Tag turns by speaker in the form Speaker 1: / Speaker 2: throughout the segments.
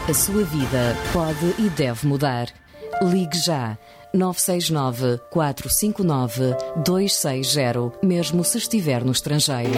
Speaker 1: A sua vida pode e deve mudar. Ligue já. 969 459 260, mesmo se estiver no estrangeiro.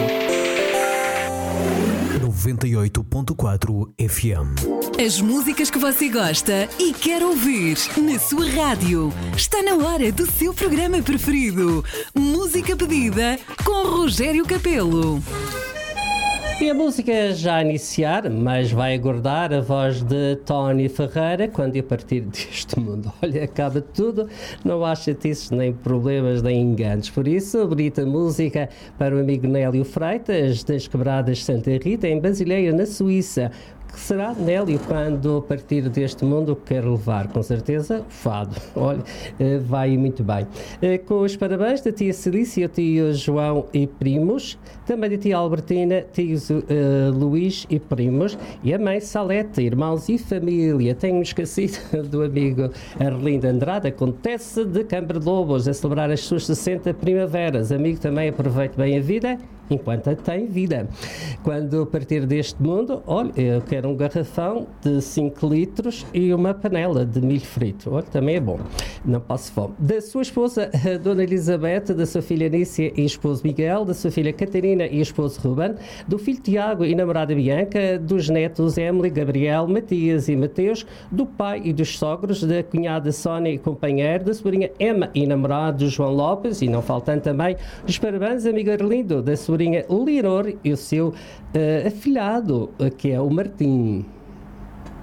Speaker 2: 98.4 FM.
Speaker 3: As músicas que você gosta e quer ouvir na sua rádio. Está na hora do seu programa preferido. Música pedida com Rogério Capelo.
Speaker 4: E a música já a iniciar, mas vai aguardar a voz de Tony Ferreira quando eu partir deste mundo. Olha, acaba tudo, não há chatices, nem problemas, nem enganos. Por isso, bonita música para o amigo Nélio Freitas, das Quebradas Santa Rita, em Basileia, na Suíça. Que será, Nélio, quando partir deste mundo, quer levar, com certeza, fado. Olha, vai muito bem. Com os parabéns da tia Celícia, tio João e primos, também da tia Albertina, tios Luís e primos, e a mãe Salete, irmãos e família. Tenho esquecido do amigo Arlindo Andrade, acontece de Câmara de Lobos, a celebrar as suas 60 primaveras. Amigo, também aproveite bem a vida, enquanto tem vida. Quando partir deste mundo, olha, eu quero um garrafão de 5 litros e uma panela de milho frito. Olha, também é bom. Não passo fome. Da sua esposa, a Dona Elizabeth, da sua filha Nícia e esposo Miguel, da sua filha Catarina e esposo Ruben, do filho Tiago e namorada Bianca, dos netos Emily, Gabriel, Matias e Mateus, do pai e dos sogros, da cunhada Sónia e companheiro, da sobrinha Emma e namorado João Lopes, e não faltando também os parabéns, amigo Arlindo, da sobrinha Leonor e o seu afilhado, que é o Martim.